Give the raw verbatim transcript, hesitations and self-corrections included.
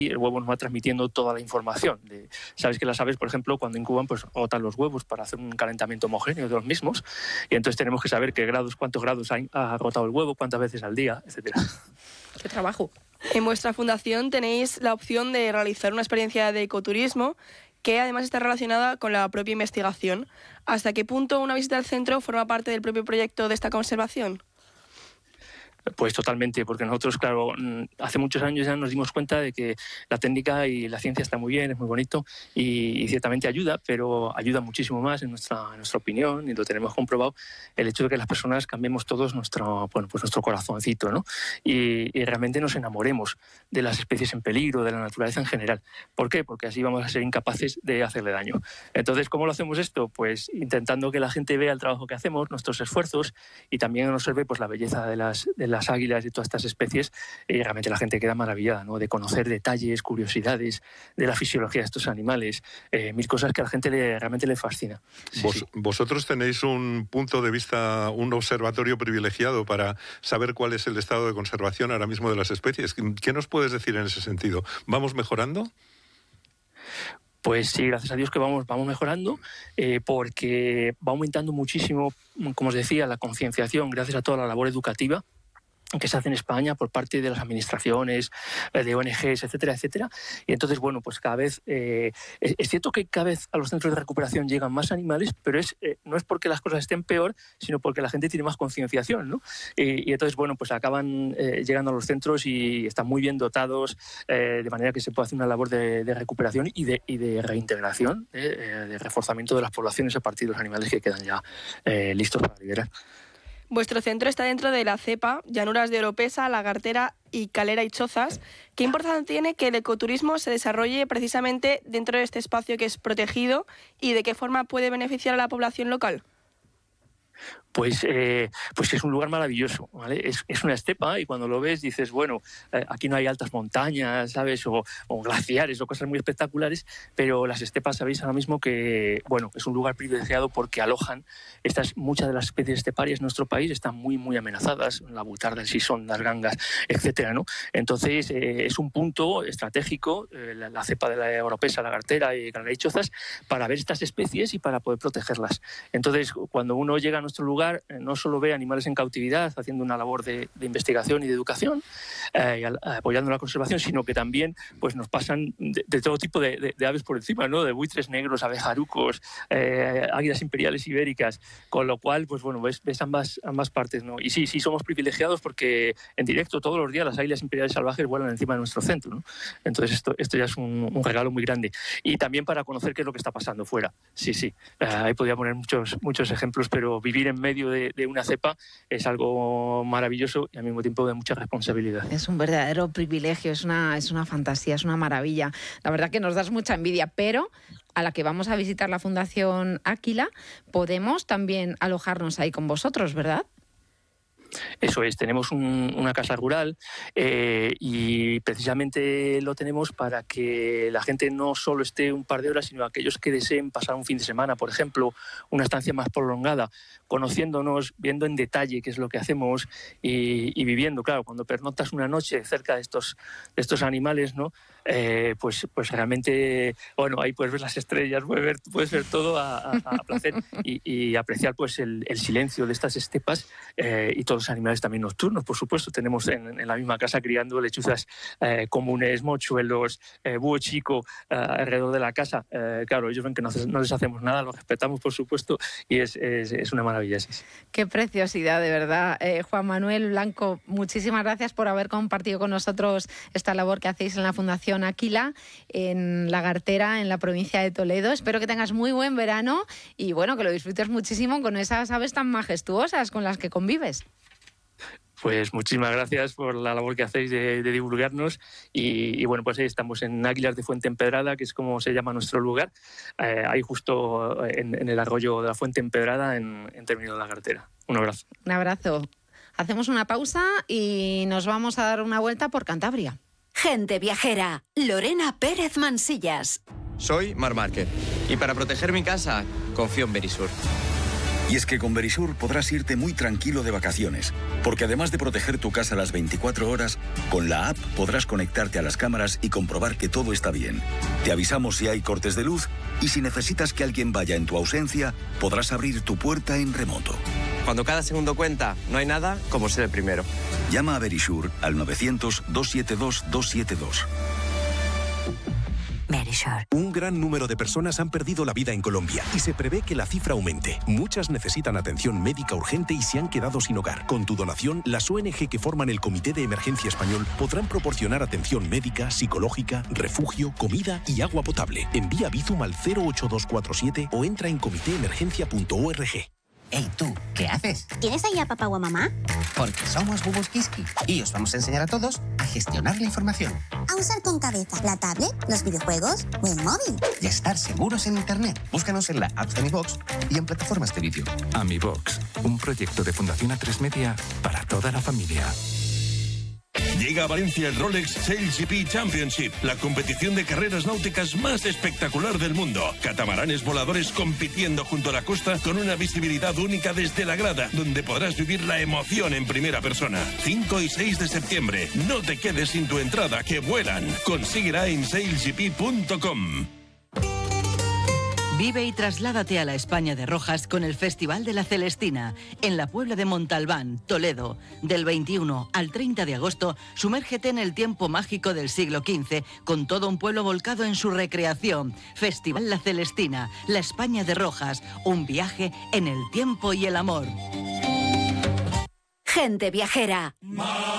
y el huevo nos va transmitiendo toda la información. De, sabes que las aves, por ejemplo, cuando incuban, pues agotan los huevos para hacer un calentamiento homogéneo de los mismos, y entonces tenemos que saber qué grados, cuántos grados ha, ha agotado el huevo, cuántas veces al día, etcétera. ¡Qué trabajo! En vuestra fundación tenéis la opción de realizar una experiencia de ecoturismo que además está relacionada con la propia investigación. ¿Hasta qué punto una visita al centro forma parte del propio proyecto de esta conservación? Pues totalmente, porque nosotros, claro, hace muchos años ya nos dimos cuenta de que la técnica y la ciencia está muy bien, es muy bonito y, y ciertamente ayuda, pero ayuda muchísimo más en nuestra, en nuestra opinión, y lo tenemos comprobado, el hecho de que las personas cambiemos todos nuestro, bueno, pues nuestro corazoncito, ¿no? Y, y realmente nos enamoremos de las especies en peligro, de la naturaleza en general. ¿Por qué? Porque así vamos a ser incapaces de hacerle daño. Entonces, ¿cómo lo hacemos esto? Pues intentando que la gente vea el trabajo que hacemos, nuestros esfuerzos, y también observe pues la belleza de las, de las águilas y todas estas especies, y realmente la gente queda maravillada, ¿no? De conocer detalles, curiosidades de la fisiología de estos animales, eh, mil cosas que a la gente le, realmente le fascina. Sí, Vos, sí. Vosotros tenéis un punto de vista, un observatorio privilegiado para saber cuál es el estado de conservación ahora mismo de las especies. ¿Qué nos puedes decir en ese sentido? ¿Vamos mejorando? Pues sí, gracias a Dios que vamos, vamos mejorando, eh, porque va aumentando muchísimo, como os decía, la concienciación gracias a toda la labor educativa que se hace en España por parte de las administraciones, de O N Ges, etcétera, etcétera. Y entonces, bueno, pues cada vez, eh, es, es cierto que cada vez a los centros de recuperación llegan más animales, pero es, eh, no es porque las cosas estén peor, sino porque la gente tiene más concienciación, ¿no? Y, y entonces, bueno, pues acaban eh, llegando a los centros y están muy bien dotados, eh, de manera que se puede hacer una labor de, de recuperación y de, y de reintegración, eh, de reforzamiento de las poblaciones a partir de los animales que quedan ya eh, listos para liberar. Vuestro centro está dentro de la cepa, llanuras de Oropesa, Lagartera y Calera y Chozas. ¿Qué importancia tiene que el ecoturismo se desarrolle precisamente dentro de este espacio que es protegido y de qué forma puede beneficiar a la población local? Pues, eh, pues es un lugar maravilloso, ¿vale? Es, es una estepa y cuando lo ves dices, bueno, eh, aquí no hay altas montañas, ¿sabes? O, o glaciares o cosas muy espectaculares, pero las estepas sabéis ahora mismo que, bueno, es un lugar privilegiado porque alojan estas, muchas de las especies esteparias en nuestro país están muy, muy amenazadas, la butarda, el sisón, las gangas, etcétera, ¿no? Entonces, eh, es un punto estratégico, eh, la, la cepa de la Oropesa, Lagartera y Calera y Chozas, para ver estas especies y para poder protegerlas. Entonces, cuando uno llega a nuestro lugar, no solo ve animales en cautividad haciendo una labor de, de investigación y de educación, eh, apoyando la conservación, sino que también pues, nos pasan de, de todo tipo de, de, de aves por encima, ¿no? De buitres negros, abejarucos, eh, águilas imperiales ibéricas, con lo cual pues bueno, ves, ves ambas, ambas partes, ¿no? Y sí, sí somos privilegiados porque en directo todos los días las águilas imperiales salvajes vuelan encima de nuestro centro, ¿no? Entonces esto, esto ya es un, un regalo muy grande. Y también para conocer qué es lo que está pasando fuera. Sí, sí. Eh, ahí podría poner muchos, muchos ejemplos, pero vivir en medio de, de una cepa es algo maravilloso y al mismo tiempo de mucha responsabilidad. Es un verdadero privilegio, es una, es una fantasía, es una maravilla. La verdad que nos das mucha envidia, pero a la que vamos a visitar la Fundación Aquila, podemos también alojarnos ahí con vosotros, ¿verdad? Eso es, tenemos un, una casa rural eh, y precisamente lo tenemos para que la gente no solo esté un par de horas, sino aquellos que deseen pasar un fin de semana, por ejemplo, una estancia más prolongada, conociéndonos, viendo en detalle qué es lo que hacemos y, y viviendo. Claro, cuando pernoctas una noche cerca de estos, de estos animales, ¿no? Eh, pues, pues realmente, bueno, ahí puedes ver las estrellas, puedes ver, puedes ver todo a, a, a placer y, y apreciar pues el, el silencio de estas estepas eh, y todos los animales también nocturnos, por supuesto. Tenemos en, en la misma casa criando lechuzas eh, comunes, mochuelos, eh, búho chico eh, alrededor de la casa. Eh, claro, ellos ven que no, no les hacemos nada, los respetamos, por supuesto, y es, es, es una maravilla. Sí. Qué preciosidad, de verdad. Eh, Juan Manuel Blanco, muchísimas gracias por haber compartido con nosotros esta labor que hacéis en la Fundación Aquila, en Lagartera, en la provincia de Toledo. Espero que tengas muy buen verano y bueno, que lo disfrutes muchísimo con esas aves tan majestuosas con las que convives. Pues muchísimas gracias por la labor que hacéis de, de divulgarnos y, y bueno, pues ahí estamos en Águilas de Fuente Empedrada, que es como se llama nuestro lugar, eh, ahí justo en, en el arroyo de la Fuente Empedrada en, en término de Lagartera. Un abrazo. Un abrazo. Hacemos una pausa y nos vamos a dar una vuelta por Cantabria. Gente viajera, Lorena Pérez Mansillas. Soy Marc Márquez y para proteger mi casa confío en Verisur. Y es que con Verisure podrás irte muy tranquilo de vacaciones, porque además de proteger tu casa las veinticuatro horas, con la app podrás conectarte a las cámaras y comprobar que todo está bien. Te avisamos si hay cortes de luz y si necesitas que alguien vaya en tu ausencia, podrás abrir tu puerta en remoto. Cuando cada segundo cuenta, no hay nada como ser el primero. Llama a Verisure al novecientos, doscientos setenta y dos, doscientos setenta y dos. Verisure. Un gran número de personas han perdido la vida en Colombia y se prevé que la cifra aumente. Muchas necesitan atención médica urgente y se han quedado sin hogar. Con tu donación, las O N G que forman el Comité de Emergencia Español podrán proporcionar atención médica, psicológica, refugio, comida y agua potable. Envía Bizum al cero ocho dos cuatro siete o entra en comité emergencia punto org. Ey, tú, ¿qué haces? ¿Tienes ahí a papá o a mamá? Porque somos Bubuskiski y os vamos a enseñar a todos a gestionar la información. A usar con cabeza la tablet, los videojuegos o el móvil. Y a estar seguros en Internet. Búscanos en la app de Mi Box y en plataformas de vídeo. AmiBox, un proyecto de Fundación A tres Media para toda la familia. Llega a Valencia el Rolex Sail G P Championship, la competición de carreras náuticas más espectacular del mundo. Catamaranes voladores compitiendo junto a la costa con una visibilidad única desde la grada, donde podrás vivir la emoción en primera persona. cinco y seis de septiembre. No te quedes sin tu entrada, que vuelan. Consíguela en sail g p punto com. Vive y trasládate a la España de Rojas con el Festival de la Celestina, en la Puebla de Montalbán, Toledo. Del veintiuno al treinta de agosto, sumérgete en el tiempo mágico del siglo quince, con todo un pueblo volcado en su recreación. Festival La Celestina, la España de Rojas, un viaje en el tiempo y el amor. Gente viajera.